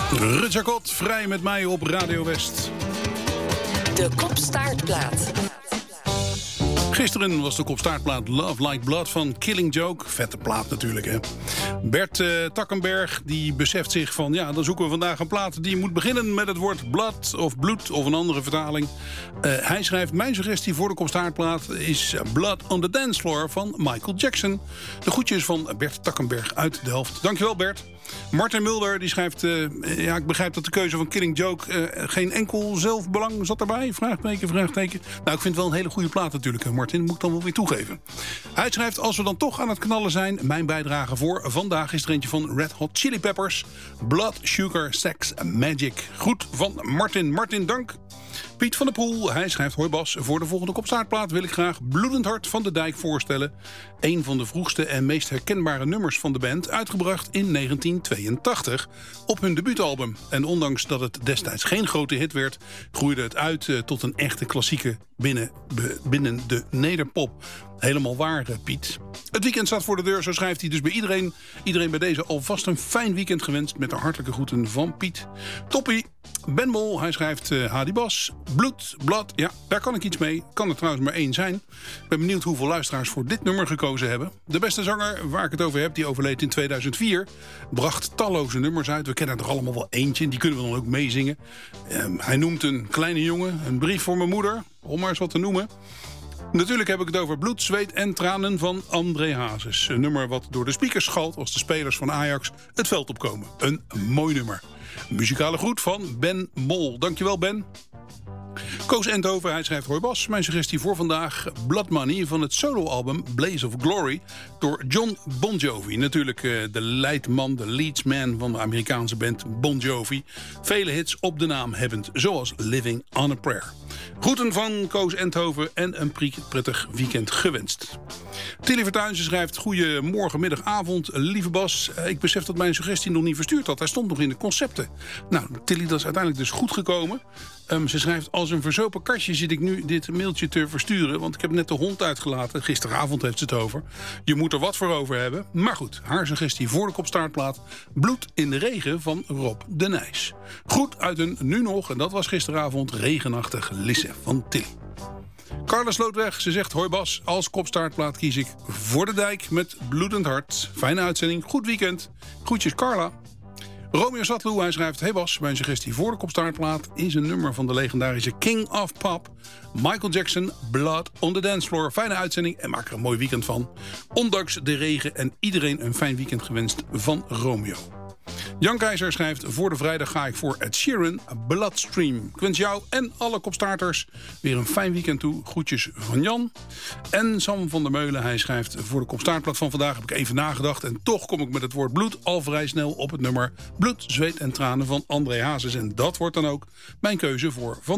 Rut Jacot, vrij met mij op Radio West. De Kop-Staartplaat. Gisteren was de Kop-Staartplaat Love Like Blood van Killing Joke. Vette plaat natuurlijk, hè. Bert Takkenberg die beseft zich van... ja, dan zoeken we vandaag een plaat die moet beginnen met het woord blood of bloed of een andere vertaling. Hij schrijft, mijn suggestie voor de Kop-Staartplaat is Blood on the Dance Floor van Michael Jackson. De groetjes van Bert Takkenberg uit Delft. Dankjewel, Bert. Martin Mulder die schrijft... ja, ik begrijp dat de keuze van Killing Joke... geen enkel zelfbelang zat erbij. Vraagteken. Nou, ik vind het wel een hele goede plaat natuurlijk, Martin. Moet ik dan wel weer toegeven. Hij schrijft, als we dan toch aan het knallen zijn... mijn bijdrage voor vandaag is er eentje van Red Hot Chili Peppers. Blood, Sugar, Sex, Magic. Goed van Martin. Martin, dank. Piet van der Poel, hij schrijft... Hoi Bas, voor de volgende Kop-Staartplaat wil ik graag Bloedend Hart van de Dijk voorstellen. Een van de vroegste en meest herkenbare nummers van de band... uitgebracht in 1982 op hun debuutalbum. En ondanks dat het destijds geen grote hit werd... groeide het uit tot een echte klassieke binnen de nederpop. Helemaal waar, Piet. Het weekend staat voor de deur, zo schrijft hij. Dus bij iedereen bij deze alvast een fijn weekend gewenst... met de hartelijke groeten van Piet. Toppie. Ben Mol, hij schrijft Hadi Bas. Bloed, blad, ja, daar kan ik iets mee. Kan er trouwens maar één zijn. Ik ben benieuwd hoeveel luisteraars voor dit nummer gekozen hebben. De beste zanger waar ik het over heb, die overleed in 2004... bracht talloze nummers uit. We kennen er allemaal wel eentje en die kunnen we dan ook meezingen. Hij noemt een kleine jongen, een brief voor mijn moeder... om maar eens wat te noemen. Natuurlijk heb ik het over Bloed, Zweet en Tranen van André Hazes. Een nummer wat door de speakers schalt als de spelers van Ajax het veld opkomen. Een mooi nummer. Muzikale groet van Ben Mol. Dankjewel, Ben. Koos Endhoven, hij schrijft... Hoi Bas, mijn suggestie voor vandaag... Blood Money van het soloalbum Blaze of Glory... door John Bon Jovi. Natuurlijk de leidman, de leadsman van de Amerikaanse band Bon Jovi. Vele hits op de naam hebbend, zoals Living on a Prayer. Groeten van Koos Endhoven en een prettig weekend gewenst. Tilly Vertuinsen schrijft... Goedemorgen, middag, avond, lieve Bas. Ik besef dat mijn suggestie nog niet verstuurd had. Hij stond nog in de concepten. Nou, Tilly, dat is uiteindelijk dus goed gekomen. Ze schrijft, als een verzopen kastje zit ik nu dit mailtje te versturen... want ik heb net de hond uitgelaten. Gisteravond heeft ze het over. Je moet er wat voor over hebben. Maar goed, haar suggestie voor de Kop-Staartplaat... Bloed in de regen van Rob de Nijs. Goed uit een nu nog, en dat was gisteravond... regenachtig Lisse van Tilly. Carla Slootweg, ze zegt... Hoi Bas, als Kop-Staartplaat kies ik voor de dijk met Bloedend Hart. Fijne uitzending, goed weekend. Groetjes Carla. Romeo Zatloe, hij schrijft... Hey Bas, mijn suggestie voor de Kop-Staartplaat... is een nummer van de legendarische King of Pop... Michael Jackson, Blood on the Dance Floor. Fijne uitzending en maak er een mooi weekend van. Ondanks de regen en iedereen een fijn weekend gewenst van Romeo. Jan Keizer schrijft... Voor de vrijdag ga ik voor Ed Sheeran, Bloodstream. Ik wens jou en alle kopstaarters weer een fijn weekend toe. Groetjes van Jan. En Sam van der Meulen, hij schrijft... Voor de Kop-Staartplaat van vandaag heb ik even nagedacht... en toch kom ik met het woord bloed al vrij snel op het nummer... Bloed, Zweet en Tranen van André Hazes. En dat wordt dan ook mijn keuze voor vandaag.